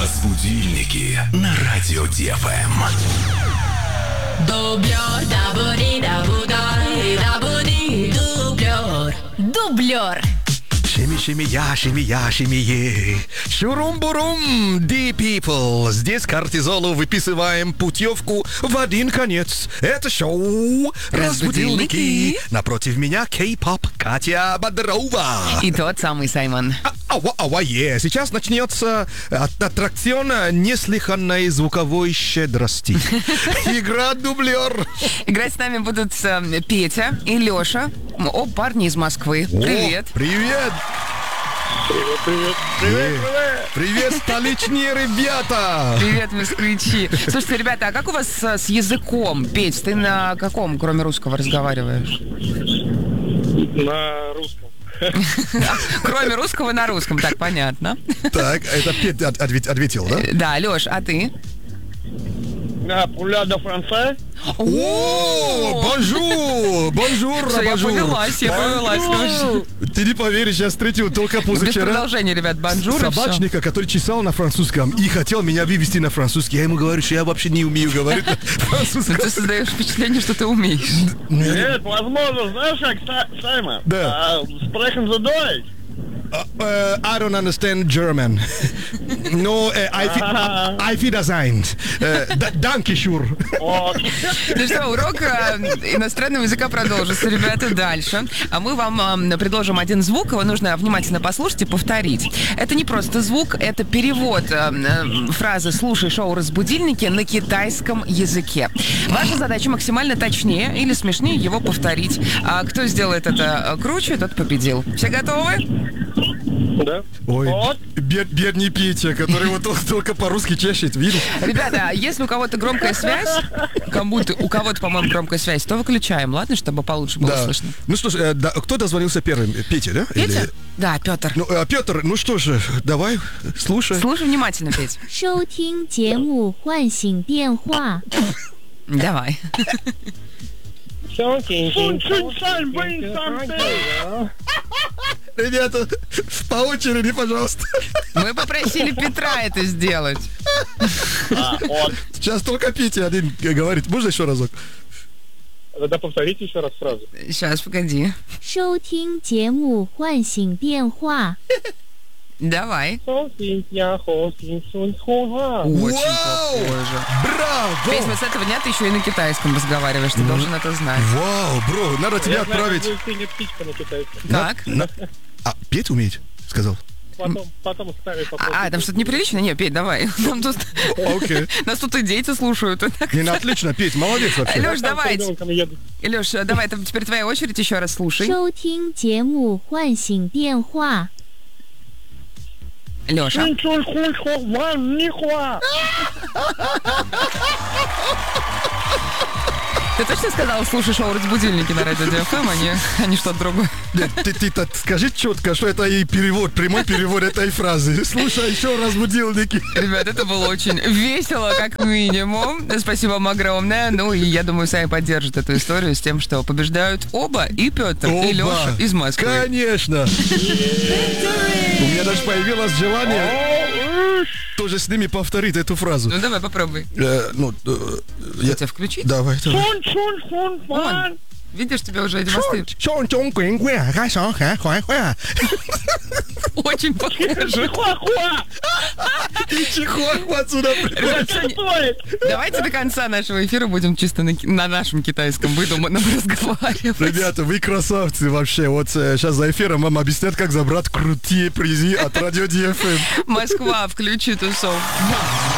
Разбудильники на радио ДФМ. Дублер. Шемия. Шурум-бурум, ди people. Здесь кортизолу выписываем путевку в один конец. Это шоу «Разбудильники». Напротив меня кей-поп Катя Бодрова. И тот самый Саймон. Сейчас начнется аттракцион неслыханной звуковой щедрости. Игра «Дублер». Играть с нами будут Петя и Леша. Оба парни из Москвы. Привет. Привет. Привет, столичные ребята. Привет, москвичи. Слушайте, ребята, а как у вас с языком? Петь, ты на каком, кроме русского, разговариваешь? На русском. Кроме русского, на русском, так, понятно. Так, это Петь ответил, да? Да, Леш, а ты? Пуля до Франции. О, бонжур, Все, я повелась, Леш. Ты не поверишь, я встретил только Без позавчера продолжения, ребят, бонжур. собачника, который чесал на французском и хотел меня вывести на французский. Я ему говорю, что я вообще не умею говорить на французском. Ты создаешь впечатление, что ты умеешь. Нет, возможно, знаешь, как Саймон? Да. Sprechen Sie Deutsch? I don't understand German. No, I feel designed. Danke schön. Ну что, урок иностранного языка продолжится, ребята, дальше. А мы вам предложим один звук, его нужно внимательно послушать и повторить. Это не просто звук, это перевод фразы «Слушай шоу «Разбудильники» на китайском языке. Ваша задача максимально точнее или смешнее его повторить. А кто сделает это круче, тот победил. Все готовы? Да. Ой, Вот. бедный Петя, который вот только по-русски чешет, видишь? Ребята, если у кого-то громкая связь, у кого-то, по-моему, громкая связь, то выключаем, ладно, чтобы получше было слышно. Ну что ж, кто дозвонился первым? Петя, да? Петя? Да, Петр. Ну, Петр, ну что же, давай, слушай. Слушай внимательно, Петь. 收听节目唤醒电话。 Давай. Ребята, по очереди, пожалуйста. Мы попросили Петра это сделать. Сейчас только Петя один говорит. Можно еще разок? Да, повторите еще раз фразу. Сейчас, погоди. 收听节目唤醒电话。 Давай. Очень Вау! похоже. Браво! Петь, вот с этого дня ты еще и на китайском разговариваешь, ты должен это знать. Вау, бро, надо тебя отправить. птичка на китайском. Так? А, петь умеет? Сказал. Потом ставить Там что-то неприличное? Не, Петь, давай. Окей. Нас тут индейцы слушают. Не, ну отлично, Петь, молодец вообще. Леш, давай. Леш, давай, это теперь твоя очередь, еще раз слушай. 收听节目唤醒电话。 Леша. Ты точно сказал, слушай шоу «Разбудильники» на радио ДФМ, а не что-то другое? Нет, ты скажи четко, что это и перевод, прямой перевод этой фразы. Слушай, еще «Разбудильники». Ребят, это было очень весело, как минимум. Спасибо вам огромное. Ну и я думаю, сами поддержат эту историю с тем, что побеждают оба, и Петр, и Леша из Москвы. Конечно. У меня даже появилось желание тоже с ними повторить эту фразу. Ну давай, попробуй. Я тебя включить? Давай. Вон, видишь, тебя уже демонстрируют. Очень похоже. И чихуахуа отсюда. Ребят, давайте до конца нашего эфира будем чисто на нашем китайском выдуманном разговаривать. Ребята, вы красавцы вообще. Вот сейчас за эфиром вам объяснят, как забрать крутые призы от радио ДФМ. Москва, включи тусовку.